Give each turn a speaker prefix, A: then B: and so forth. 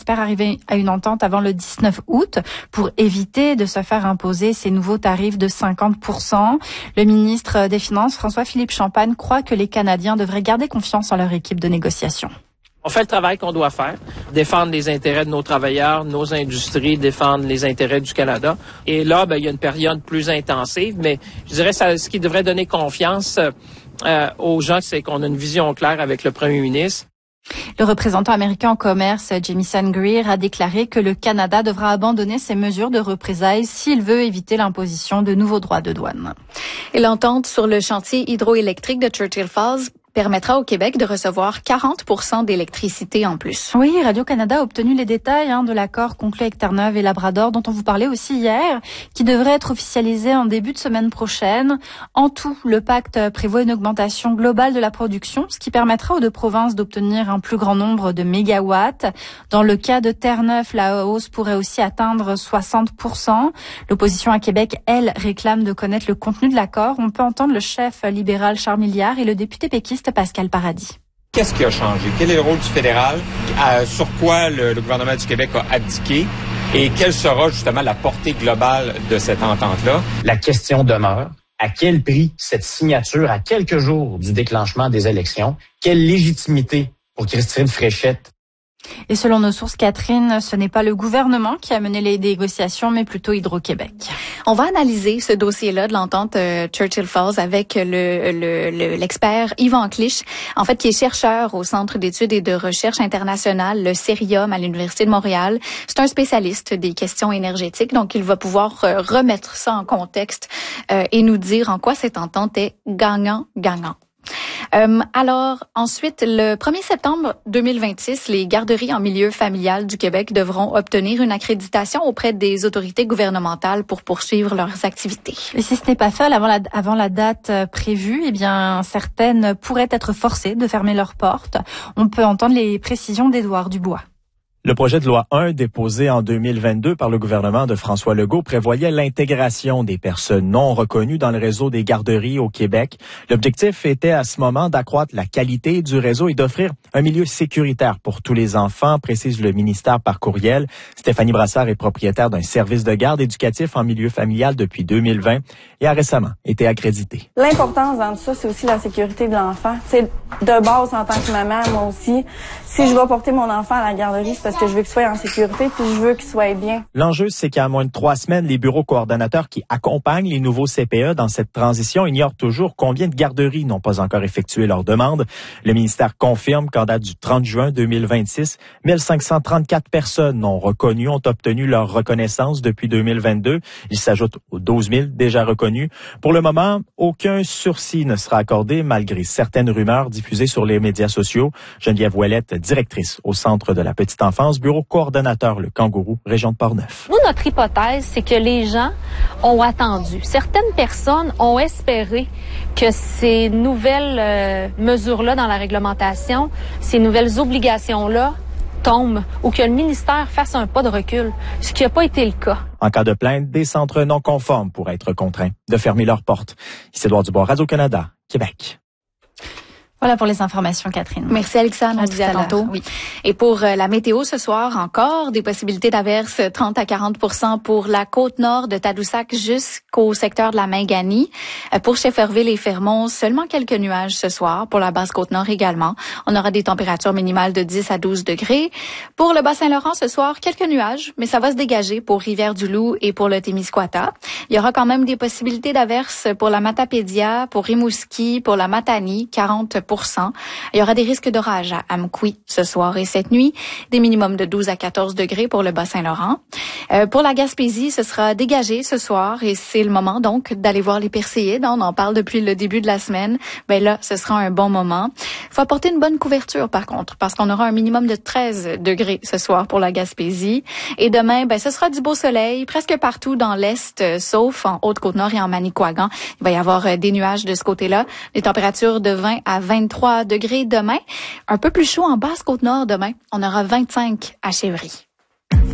A: espère arriver à une entente avant le 19 août pour éviter de se faire imposer ces nouveaux tarifs de 50%. Le ministre des Finances, François-Philippe Champagne, croit que les Canadiens devraient garder confiance en leur équipe de négociation.
B: On fait le travail qu'on doit faire, défendre les intérêts de nos travailleurs, nos industries, défendre les intérêts du Canada. Et là, il y a une période plus intensive, mais je dirais ce qui devrait donner confiance aux gens, c'est qu'on a une vision claire avec le premier ministre.
A: Le représentant américain en commerce, Jamieson Greer, a déclaré que le Canada devra abandonner ses mesures de représailles s'il veut éviter l'imposition de nouveaux droits de douane.
C: Et l'entente sur le chantier hydroélectrique de Churchill Falls permettra au Québec de recevoir 40% d'électricité en plus.
A: Oui, Radio-Canada a obtenu les détails de l'accord conclu avec Terre-Neuve et Labrador dont on vous parlait aussi hier, qui devrait être officialisé en début de semaine prochaine. En tout, le pacte prévoit une augmentation globale de la production, ce qui permettra aux deux provinces d'obtenir un plus grand nombre de mégawatts. Dans le cas de Terre-Neuve, la hausse pourrait aussi atteindre 60%. L'opposition à Québec, elle, réclame de connaître le contenu de l'accord. On peut entendre le chef libéral Charles Milliard et le député péquiste Pascal Paradis.
D: Qu'est-ce qui a changé? Quel est le rôle du fédéral? Sur quoi le gouvernement du Québec a abdiqué? Et quelle sera justement la portée globale de cette entente-là?
E: La question demeure. À quel prix cette signature à quelques jours du déclenchement des élections? Quelle légitimité pour Christine Fréchette?
A: Et selon nos sources, Catherine, ce n'est pas le gouvernement qui a mené les négociations, mais plutôt Hydro-Québec.
C: On va analyser ce dossier-là de l'entente Churchill Falls avec l'expert Yvan Clich, en fait, qui est chercheur au Centre d'études et de recherche internationale, le CERIUM à l'Université de Montréal. C'est un spécialiste des questions énergétiques, donc il va pouvoir remettre ça en contexte et nous dire en quoi cette entente est gagnant-gagnant. Alors, ensuite, le 1er septembre 2026, les garderies en milieu familial du Québec devront obtenir une accréditation auprès des autorités gouvernementales pour poursuivre leurs activités.
A: Et si ce n'est pas fait avant la date prévue, eh bien, certaines pourraient être forcées de fermer leurs portes. On peut entendre les précisions d'Édouard Dubois.
F: Le projet de loi 1 déposé en 2022 par le gouvernement de François Legault prévoyait l'intégration des personnes non reconnues dans le réseau des garderies au Québec. L'objectif était à ce moment d'accroître la qualité du réseau et d'offrir un milieu sécuritaire pour tous les enfants, précise le ministère par courriel. Stéphanie Brassard est propriétaire d'un service de garde éducatif en milieu familial depuis 2020 et a récemment été accréditée.
G: L'importance dans tout ça, c'est aussi la sécurité de l'enfant. C'est de base en tant que maman, moi aussi. Si je vais porter mon enfant à la garderie, c'est parce que je veux qu'il soit en sécurité puis je veux qu'il soit bien.
F: L'enjeu, c'est qu'à moins de 3 semaines, les bureaux coordonnateurs qui accompagnent les nouveaux CPE dans cette transition ignorent toujours combien de garderies n'ont pas encore effectué leur demande. Le ministère confirme qu'en date du 30 juin 2026, 1534 personnes non reconnues ont obtenu leur reconnaissance depuis 2022. Il s'ajoute aux 12 000 déjà reconnus. Pour le moment, aucun sursis ne sera accordé malgré certaines rumeurs diffusées sur les médias sociaux. Geneviève Ouellette, directrice au Centre de la petite enfance, bureau coordonnateur Le Kangourou, région de Portneuf.
H: Nous, notre hypothèse, c'est que les gens ont attendu. Certaines personnes ont espéré que ces nouvelles mesures-là dans la réglementation, ces nouvelles obligations-là tombent ou que le ministère fasse un pas de recul, ce qui n'a pas été le cas.
F: En cas de plainte, des centres non conformes pourraient être contraints de fermer leurs portes. Ici Édouard Dubois, Radio-Canada, Québec.
A: Voilà pour les informations, Catherine.
C: Merci, Alexandre. On se dit à tantôt.
A: Oui.
C: Et pour la météo ce soir, encore des possibilités d'averses 30 à 40% pour la côte nord de Tadoussac jusqu'au secteur de la Mingani. Pour Shefferville et Fermont, seulement quelques nuages ce soir. Pour la basse côte nord également. On aura des températures minimales de 10 à 12 degrés. Pour le Bas-Saint-Laurent ce soir, quelques nuages, mais ça va se dégager pour Rivière-du-Loup et pour le Témiscouata. Il y aura quand même des possibilités d'averses pour la Matapédia, pour Rimouski, pour la Matanie, 40%. Il y aura des risques d'orage à Amqui ce soir et cette nuit, des minimums de 12 à 14 degrés pour le Bas-Saint-Laurent. Pour la Gaspésie, ce sera dégagé ce soir et c'est le moment donc d'aller voir les Perséides. On en parle depuis le début de la semaine. Ben là, ce sera un bon moment. Il faut apporter une bonne couverture par contre parce qu'on aura un minimum de 13 degrés ce soir pour la Gaspésie. Et demain, ben ce sera du beau soleil presque partout dans l'Est, sauf en Haute-Côte-Nord et en Manicouagan. Il va y avoir des nuages de ce côté-là. Des températures de 20 à 23 degrés demain. Un peu plus chaud en Basse-Côte-Nord demain. On aura 25 à Chevry.